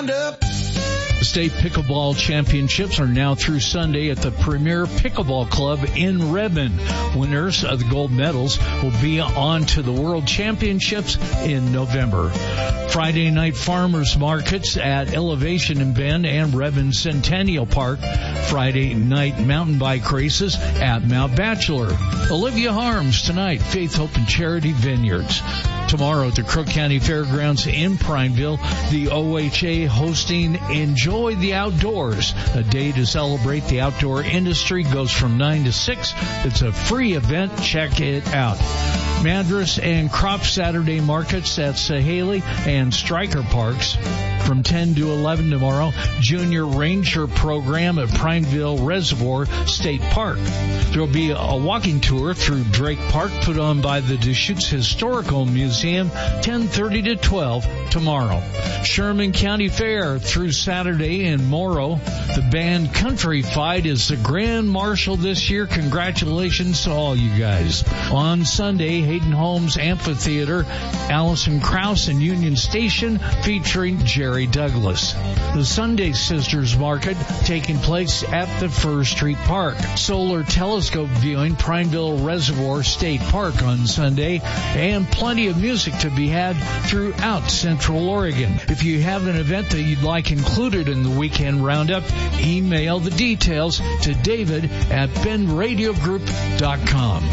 Roundup. The state pickleball championships are now through Sunday at the Premier Pickleball Club in Redmond. Winners of the gold medals will be on to the World Championships in November. Friday night farmers markets at Elevation in Bend and Redmond Centennial Park. Friday night mountain bike races at Mount Bachelor. Olivia Harms tonight, Faith, Hope, and Charity Vineyards. Tomorrow at the Crook County Fairgrounds in Prineville, the OHA hosting Enjoy the Outdoors. A day to celebrate the outdoor industry goes from 9 to 6. It's a free event. Check it out. Madras and Crop Saturday markets at Sahaley and Stryker Parks from 10 to 11 tomorrow. Junior Ranger program at Prineville Reservoir State Park. There will be a walking tour through Drake Park put on by the Deschutes Historical Museum, 10:30 to 12 tomorrow. Sherman County Fair through Saturday in Morrow. The band Country Fight is the Grand Marshal this year. Congratulations to all you guys. On Sunday, Hayden Holmes Amphitheater, Allison Krause and Union Station featuring Jerry Douglas. The Sunday Sisters Market taking place at the First Street Park. Solar telescope viewing, Prineville Reservoir State Park on Sunday, and plenty of music to be had throughout Central Oregon. If you have an event that you'd like included in the weekend roundup, email the details to David at benradiogroup.com.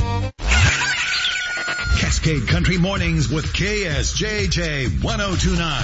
Cascade Country Mornings with KSJJ 1029.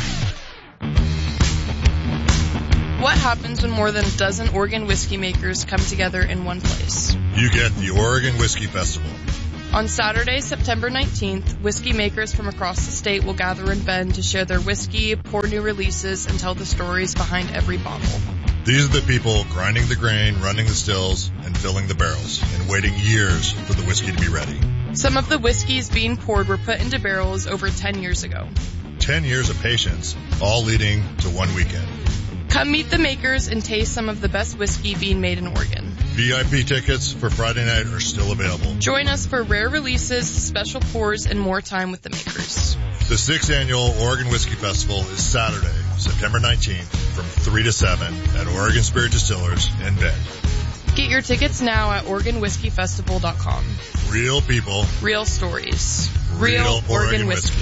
What happens when more than a dozen Oregon whiskey makers come together in one place? You get the Oregon Whiskey Festival. On Saturday, September 19th, whiskey makers from across the state will gather in Bend to share their whiskey, pour new releases, and tell the stories behind every bottle. These are the people grinding the grain, running the stills, and filling the barrels, and waiting years for the whiskey to be ready. Some of the whiskeys being poured were put into barrels over 10 years ago. 10 years of patience, all leading to one weekend. Come meet the makers and taste some of the best whiskey being made in Oregon. VIP tickets for Friday night are still available. Join us for rare releases, special pours, and more time with the makers. The 6th Annual Oregon Whiskey Festival is Saturday, September 19th from 3 to 7 at Oregon Spirit Distillers in Bend. Get your tickets now at OregonWhiskeyFestival.com. Real people. Real stories. Real Oregon whiskey.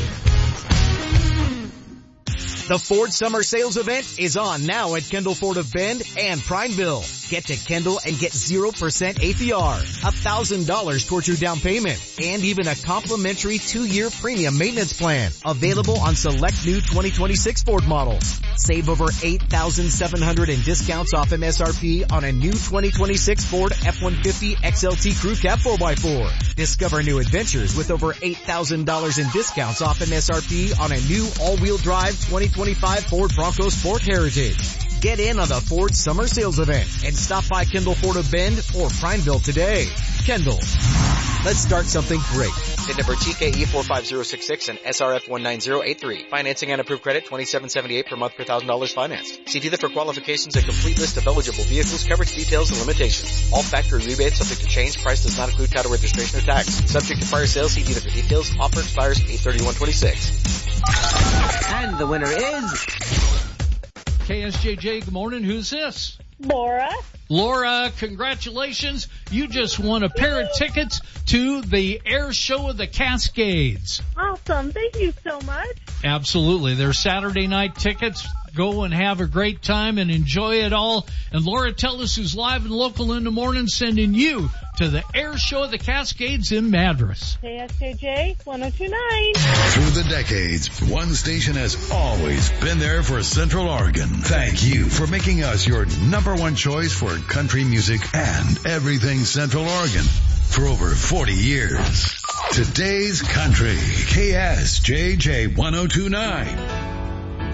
The Ford Summer Sales Event is on now at Kendall Ford of Bend and Prineville. Get to Kendall and get 0% APR, $1,000 towards your down payment, and even a complimentary 2-year premium maintenance plan. Available on select new 2026 Ford models. Save over $8,700 in discounts off MSRP on a new 2026 Ford F-150 XLT Crew Cab 4x4. Discover new adventures with over $8,000 in discounts off MSRP on a new all-wheel drive 2025 Ford Bronco Sport Heritage. Get in on the Ford Summer Sales Event and stop by Kendall Ford of Bend or Prineville today. Kendall. Let's start something great. VIN number TKE45066 and SRF19083. Financing and approved credit $27.78 per month per $1,000 financed. See dealer for qualifications and complete list of eligible vehicles, coverage details, and limitations. All factory rebates subject to change. Price does not include title, registration, or tax. Subject to prior sales. See dealer for details. Offer expires 8/31/26. And the winner is KSJJ, good morning. Who's this? Laura. Laura, congratulations. You just won a pair of tickets to the Air Show of the Cascades. Awesome. Thank you so much. Absolutely. They're Saturday night tickets. Go and have a great time and enjoy it all. And Laura, tell us who's live and local in the morning sending you to the Air Show of the Cascades in Madras. KSJJ 1029. Through the decades, one station has always been there for Central Oregon. Thank you for making us your number one choice for country music and everything Central Oregon for over 40 years. Today's Country, KSJJ 1029.